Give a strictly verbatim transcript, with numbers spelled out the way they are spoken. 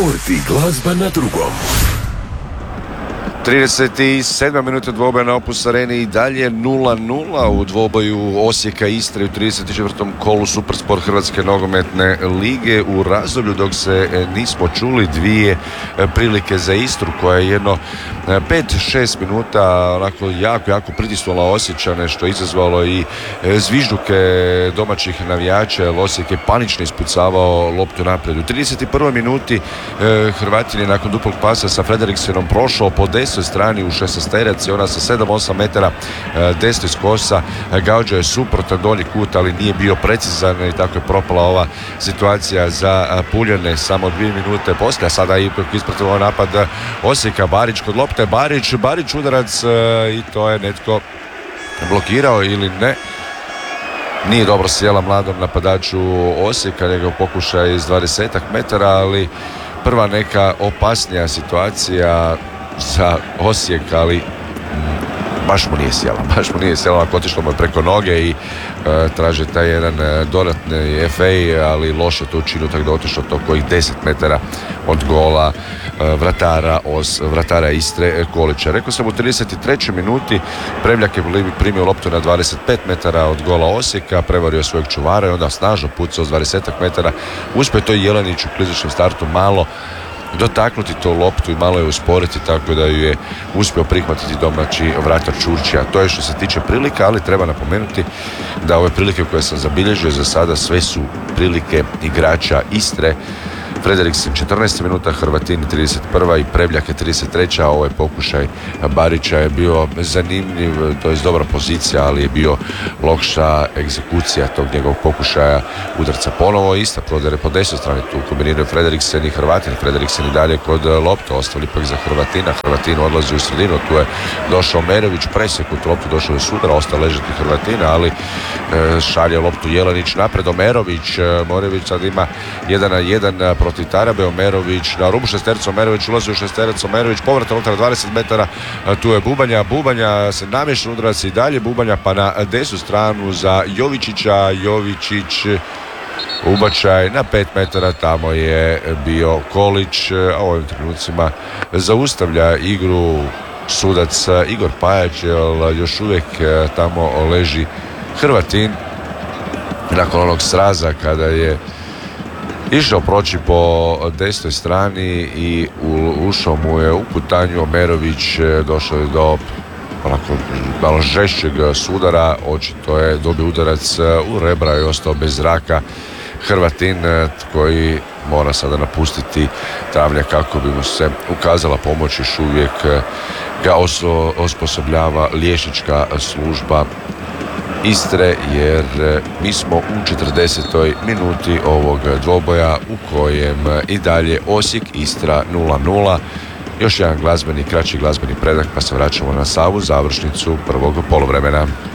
Sport i glazba na drugom. trideset sedma minuta dvoboja na Opus Areni i dalje nula nula u dvoboju Osijeka Istre u trideset četvrtom kolu Supersport Hrvatske nogometne lige. U razdoblju dok se nismo čuli, dvije prilike za Istru koja je jedno pet šest minuta onako jako, jako pritisnula Osječane, što je izazvalo i zvižduke domaćih navijača, jer Osijek je panično ispucavao loptu naprijed. U trideset prvoj minuti Hrvatin je nakon duplog pasa sa Frederiksenom prošao po desnoj strani u šesnaesterac i ona sa sedam osam metara desno iz kosa gađao je suprotan donji kut, ali nije bio precizan i tako je propala ova situacija za Puljane samo dvije minute poslije. A sada je ipak ispratilo napad Osijeka. Barić kod lopte, Barić, Barić udarac i to je netko blokirao ili ne. Nije dobro sjela mladom napadaču Osijeka, nego pokušaj iz dvadesetak metara, ali prva neka opasnija situacija za Osijek, ali mm, baš mu nije sjela, baš mu nije sjela, ako otišlo mu je preko noge i e, traže taj jedan e, dodatni F A, ali loše to učinu, tako da otišlo to kojih deset metara od gola e, vratara, os, vratara Istre e, Kolića. Rekao sam, u trideset trećoj minuti Prevljak je primio loptu na dvadeset pet metara od gola Osijeka, prevario svojeg čuvara i onda snažno pucao s dvadesetak metara. Uspio to Jelenić u klizičnom startu malo dotaknuti to loptu i malo je usporiti, tako da ju je uspio prihvatiti domaći vratar Čurčija. To je što se tiče prilika, ali treba napomenuti da ove prilike koje sam zabilježio za sada sve su prilike igrača Istre. Frederiksen četrnaest minuta, Hrvatin trideset prva i Prevljak je trideset treća. Ovaj pokušaj Barića je bio zanimljiv, to je dobra pozicija, ali je bio loša egzekucija tog njegovog pokušaja udarca. Ponovo ista prodere po desnoj strani, tu kombiniraju Frederiksen i Hrvatin. Frederiksen i dalje kod lopte, ostali ipak za Hrvatina. Hrvatin odlazi u sredinu, tu je došao Merović, presjeku tu loptu, došao je sudara, ostao ležati Hrvatina, ali e, šalje loptu Jelenić napred. Omerović, Morević sad ima jedan na jedan protiv Tarabe. Omerović na rubu šesterca, Omerović ulazi u šesterac, Omerović povrata unutar dvadeset metara, tu je Bubanja, Bubanja se namješta udarac i dalje Bubanja, pa na desnu stranu za Jovičića, Jovičić ubačaj na pet metara, tamo je bio Kolić, a u ovim trenucima zaustavlja igru sudac Igor Pajač, jer još uvijek tamo leži Hrvatin nakon onog sraza kada je išao proći po desnoj strani i ušao mu je u putanju. Omerović, došao je do onako malo žešćeg sudara, očito je dobio udarac u rebra i ostao bez zraka Hrvatin, koji mora sada napustiti travnjak kako bi mu se ukazala pomoć. Još uvijek ga osposobljava liječnička služba Istre, jer mi smo u četrdesetoj minuti ovog dvoboja u kojem i dalje Osijek Istra nula nula. Još jedan glazbeni, kraći glazbeni predah, pa se vraćamo na samu završnicu prvog poluvremena.